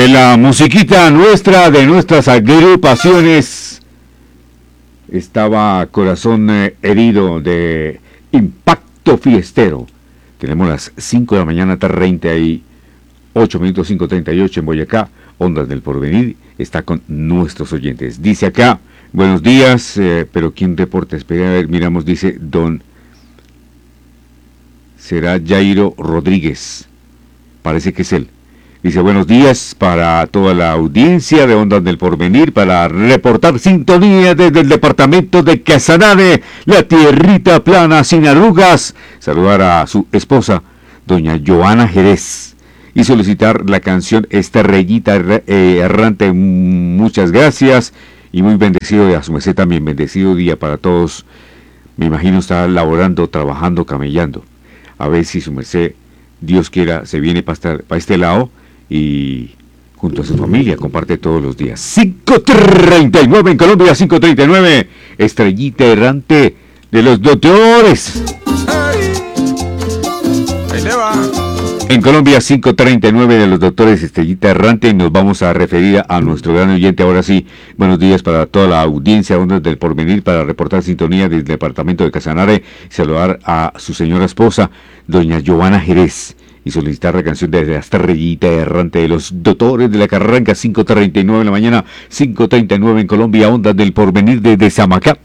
de la musiquita nuestra, de nuestras agrupaciones, estaba Corazón Herido de Impacto Fiestero. Tenemos las 5 de la mañana, 38 minutos, 5:38 en Boyacá. Ondas del Porvenir está con nuestros oyentes. Dice acá, buenos días, pero ¿quién reporta? Espera, a ver, miramos, dice será Jairo Rodríguez. Parece que es él. Dice, buenos días para toda la audiencia de Ondas del Porvenir para reportar sintonía desde el departamento de Casanare, la tierrita plana sin arrugas. Saludar a su esposa, doña Joana Jerez, y solicitar la canción Estrellita Errante. Muchas gracias y muy bendecido, a su merced también, bendecido día para todos. Me imagino está laborando, trabajando, camellando. A ver si su merced, Dios quiera, se viene para este lado y junto a su familia comparte todos los días. 5:39 en Colombia, 5:39, Estrellita Errante de los Doctores. Ahí le va. En Colombia, 5:39 de los Doctores, Estrellita Errante. Nos vamos a referir a nuestro gran oyente. Ahora sí, buenos días para toda la audiencia Ondas del Porvenir para reportar sintonía desde el departamento de Casanare y saludar a su señora esposa, doña Joana Jerez, y solicitar la canción de la Estrellita Errante de los Doctores de la Carranca. 5:39 en la mañana, 5:39 en Colombia, Ondas del Porvenir desde Samacá.